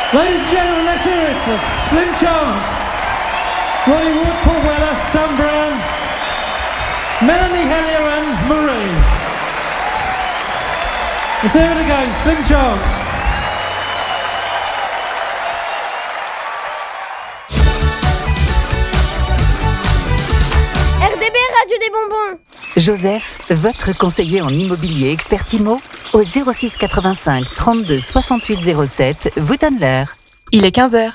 Ladies and gentlemen, let's hear it for Slim Chance, Ronnie Wood, Paul Weller, Sam Brown, Melanie Hellier and Marie. Let's hear it again, Slim Chance. RDB, Radio des Bonbons. Joseph, votre conseiller en immobilier Expertimo, au 06 85 32 68 07, vous donne l'heure. Il est 15h.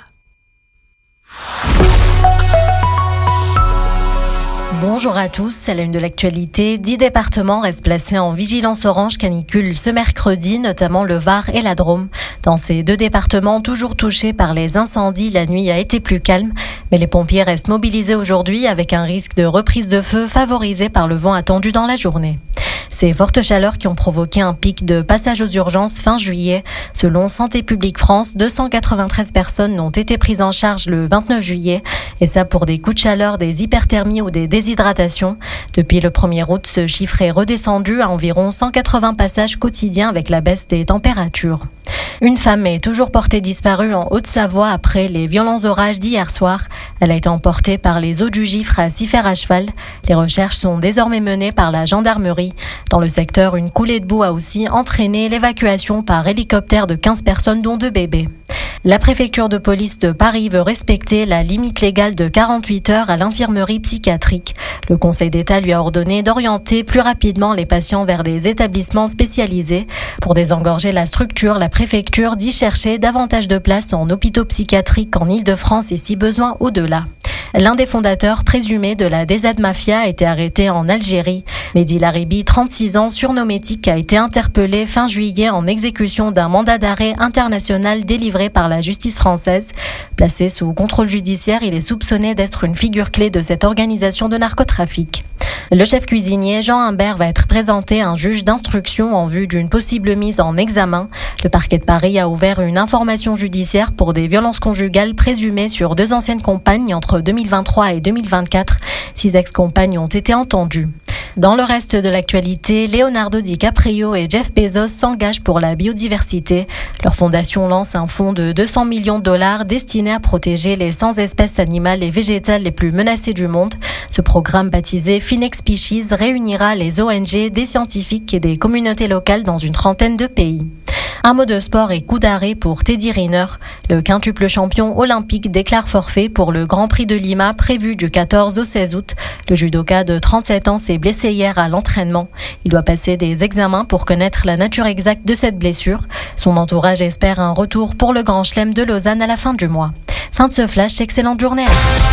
Bonjour à tous, à la une de l'actualité, 10 départements restent placés en vigilance orange canicule ce mercredi, notamment le Var et la Drôme. Dans ces deux départements, toujours touchés par les incendies, la nuit a été plus calme, mais les pompiers restent mobilisés aujourd'hui avec un risque de reprise de feu favorisé par le vent attendu dans la journée. Ces fortes chaleurs qui ont provoqué un pic de passage aux urgences fin juillet. Selon Santé publique France, 293 personnes ont été prises en charge le 29 juillet. Et ça pour des coups de chaleur, des hyperthermies ou des déshydratations. Depuis le 1er août, ce chiffre est redescendu à environ 180 passages quotidiens avec la baisse des températures. Une femme est toujours portée disparue en Haute-Savoie après les violents orages d'hier soir. Elle a été emportée par les eaux du Gifre à Siffert à cheval. Les recherches sont désormais menées par la gendarmerie. Dans le secteur, une coulée de boue a aussi entraîné l'évacuation par hélicoptère de 15 personnes, dont 2 bébés. La préfecture de police de Paris veut respecter la limite légale de 48 heures à l'infirmerie psychiatrique. Le Conseil d'État lui a ordonné d'orienter plus rapidement les patients vers des établissements spécialisés. Pour désengorger la structure, la préfecture dit chercher davantage de places en hôpitaux psychiatriques en Île-de-France et si besoin au-delà. L'un des fondateurs présumés de la DZ Mafia a été arrêté en Algérie. Mehdi Laribi, 36 ans, surnommé Tic, a été interpellé fin juillet en exécution d'un mandat d'arrêt international délivré par la justice française. Placé sous contrôle judiciaire, il est soupçonné d'être une figure clé de cette organisation de narcotrafic. Le chef cuisinier Jean Humbert va être présenté à un juge d'instruction en vue d'une possible mise en examen. Le parquet de Paris a ouvert une information judiciaire pour des violences conjugales présumées sur 2 anciennes compagnes entre 2023 et 2024. 6 ex-compagnes ont été entendues. Dans le reste de l'actualité, Leonardo DiCaprio et Jeff Bezos s'engagent pour la biodiversité. Leur fondation lance un fonds de 200 millions de dollars destiné à protéger les 100 espèces animales et végétales les plus menacées du monde. Ce programme baptisé Phoenix Species réunira les ONG, des scientifiques et des communautés locales dans une trentaine de pays. Un mot de sport et coup d'arrêt pour Teddy Riner. Le quintuple champion olympique déclare forfait pour le Grand Prix de Lima prévu du 14 au 16 août. Le judoka de 37 ans s'est blessé hier à l'entraînement. Il doit passer des examens pour connaître la nature exacte de cette blessure. Son entourage espère un retour pour le Grand Chelem de Lausanne à la fin du mois. Fin de ce flash, excellente journée.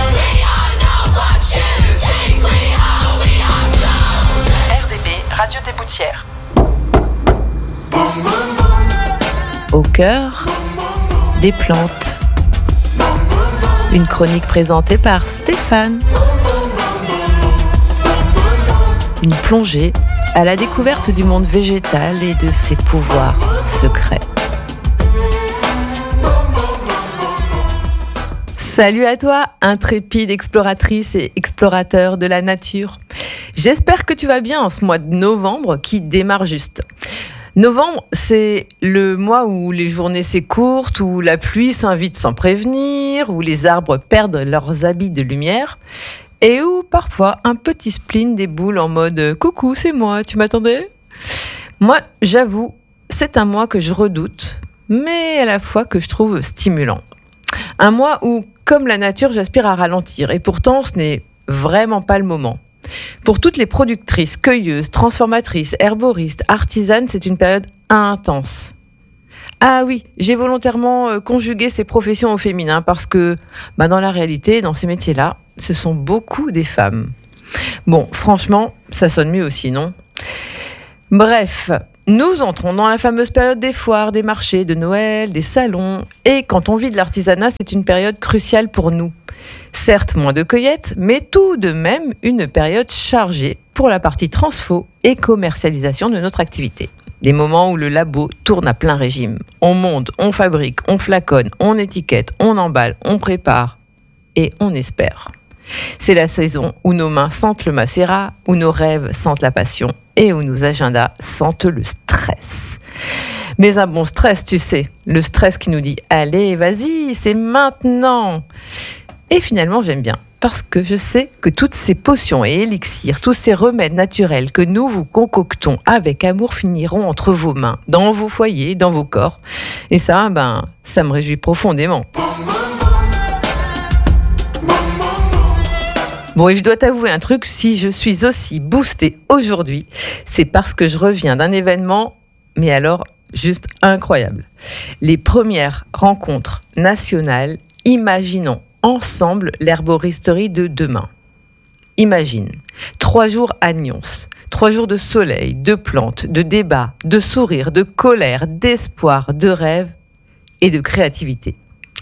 RDB, Radio des Boutières. Au cœur des plantes. Une chronique présentée par Stéphane. Une plongée à la découverte du monde végétal et de ses pouvoirs secrets. Salut à toi, intrépide exploratrice et explorateur de la nature. J'espère que tu vas bien en ce mois de novembre qui démarre juste. Novembre, c'est le mois où les journées s'écourtent, où la pluie s'invite sans prévenir, où les arbres perdent leurs habits de lumière et où parfois un petit spleen déboule en mode « Coucou, c'est moi, tu m'attendais ?» Moi, j'avoue, c'est un mois que je redoute, mais à la fois que je trouve stimulant. Un mois où, comme la nature, j'aspire à ralentir et pourtant ce n'est vraiment pas le moment. Pour toutes les productrices, cueilleuses, transformatrices, herboristes, artisanes, c'est une période intense. Ah oui, j'ai volontairement conjugué ces professions au féminin parce que dans la réalité, dans ces métiers-là, ce sont beaucoup des femmes. Bon, franchement, ça sonne mieux aussi, non ? Bref, nous entrons dans la fameuse période des foires, des marchés, de Noël, des salons. Et quand on vit de l'artisanat, c'est une période cruciale pour nous. Certes, moins de cueillettes, mais tout de même une période chargée pour la partie transfo et commercialisation de notre activité. Des moments où le labo tourne à plein régime. On monte, on fabrique, on flaconne, on étiquette, on emballe, on prépare et on espère. C'est la saison où nos mains sentent le macérat, où nos rêves sentent la passion et où nos agendas sentent le stress. Mais un bon stress, tu sais, le stress qui nous dit « Allez, vas-y, c'est maintenant !» Et finalement, j'aime bien, parce que je sais que toutes ces potions et élixirs, tous ces remèdes naturels que nous vous concoctons avec amour finiront entre vos mains, dans vos foyers, dans vos corps. Et ça, ça me réjouit profondément. Bon, et je dois t'avouer un truc, si je suis aussi boostée aujourd'hui, c'est parce que je reviens d'un événement, mais alors juste incroyable. Les premières rencontres nationales, imaginons ensemble l'herboristerie de demain. Imagine, 3 jours à Nyons, 3 jours de soleil, de plantes, de débats, de sourires, de colère, d'espoir, de rêves et de créativité.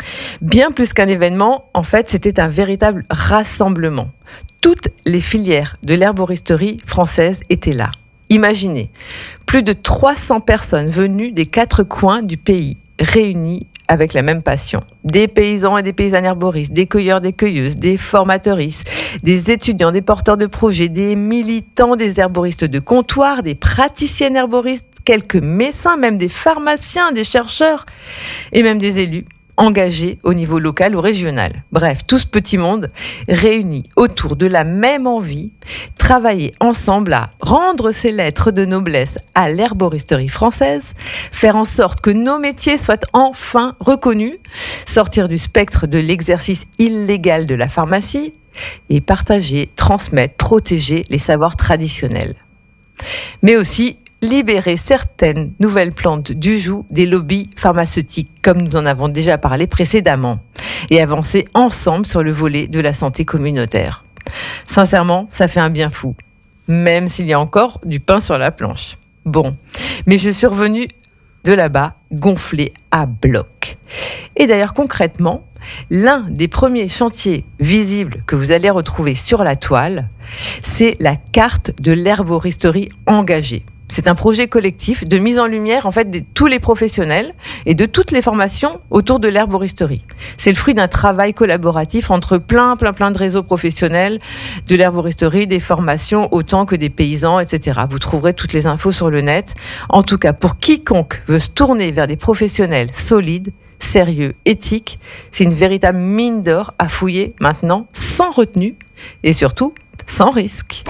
Bien plus qu'un événement, en fait, c'était un véritable rassemblement. Toutes les filières de l'herboristerie française étaient là. Imaginez, plus de 300 personnes venues des 4 coins du pays, réunies avec la même passion. Des paysans et des paysannes herboristes, des cueilleurs, des cueilleuses, des formateuristes, des étudiants, des porteurs de projets, des militants, des herboristes de comptoir, des praticiennes herboristes, quelques médecins, même des pharmaciens, des chercheurs et même des élus engagés au niveau local ou régional. Bref, tout ce petit monde réuni autour de la même envie, travailler ensemble à rendre ces lettres de noblesse à l'herboristerie française, faire en sorte que nos métiers soient enfin reconnus, sortir du spectre de l'exercice illégal de la pharmacie et partager, transmettre, protéger les savoirs traditionnels. Mais aussi libérer certaines nouvelles plantes du joug des lobbies pharmaceutiques, comme nous en avons déjà parlé précédemment, et avancer ensemble sur le volet de la santé communautaire. Sincèrement, ça fait un bien fou, même s'il y a encore du pain sur la planche. Bon, mais je suis revenue de là-bas gonflée à bloc. Et d'ailleurs, concrètement, l'un des premiers chantiers visibles que vous allez retrouver sur la toile, c'est la carte de l'herboristerie engagée. C'est un projet collectif de mise en lumière en fait de tous les professionnels et de toutes les formations autour de l'herboristerie. C'est le fruit d'un travail collaboratif entre plein de réseaux professionnels de l'herboristerie, des formations autant que des paysans, etc. Vous trouverez toutes les infos sur le net. En tout cas, pour quiconque veut se tourner vers des professionnels solides, sérieux, éthiques, c'est une véritable mine d'or à fouiller maintenant sans retenue et surtout sans risque.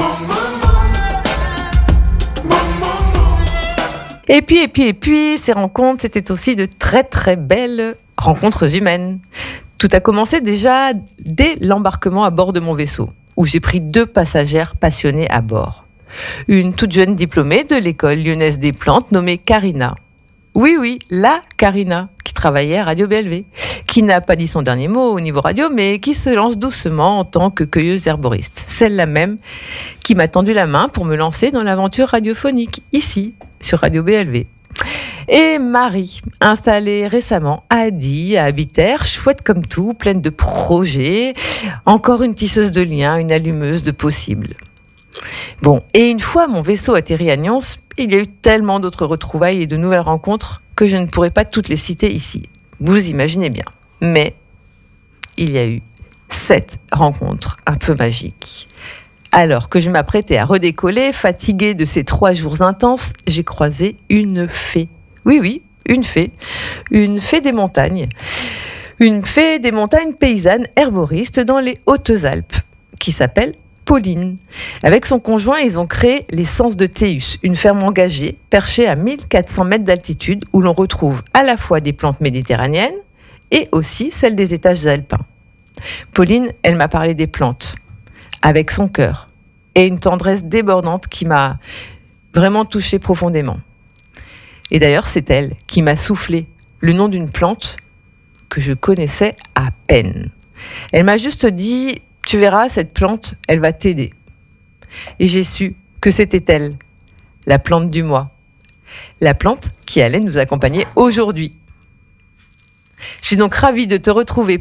Et puis, ces rencontres, c'était aussi de très belles rencontres humaines. Tout a commencé déjà dès l'embarquement à bord de mon vaisseau, où j'ai pris 2 passagères passionnées à bord. Une toute jeune diplômée de l'école lyonnaise des plantes nommée Karina. Oui, la Karina, qui travaillait à Radio BLV, qui n'a pas dit son dernier mot au niveau radio, mais qui se lance doucement en tant que cueilleuse herboriste. Celle-là même qui m'a tendu la main pour me lancer dans l'aventure radiophonique, ici, sur Radio BLV. Et Marie, installée récemment à Die, à Habiter, chouette comme tout, pleine de projets, encore une tisseuse de liens, une allumeuse de possibles. Bon, et une fois mon vaisseau atterri à Nyons, il y a eu tellement d'autres retrouvailles et de nouvelles rencontres que je ne pourrais pas toutes les citer ici. Vous imaginez bien. Mais il y a eu 7 rencontres un peu magiques. Alors que je m'apprêtais à redécoller, fatiguée de ces 3 jours intenses, j'ai croisé une fée. Oui, une fée. Une fée des montagnes. Une fée des montagnes paysanne herboriste dans les Hautes-Alpes, qui s'appelle Pauline. Avec son conjoint, ils ont créé les Sens de Théus, une ferme engagée, perchée à 1400 mètres d'altitude, où l'on retrouve à la fois des plantes méditerranéennes et aussi celles des étages alpins. Pauline, elle m'a parlé des plantes, avec son cœur, et une tendresse débordante qui m'a vraiment touchée profondément. Et d'ailleurs, c'est elle qui m'a soufflé le nom d'une plante que je connaissais à peine. Elle m'a juste dit... Tu verras, cette plante, elle va t'aider. Et j'ai su que c'était elle, la plante du mois. La plante qui allait nous accompagner aujourd'hui. Je suis donc ravie de te retrouver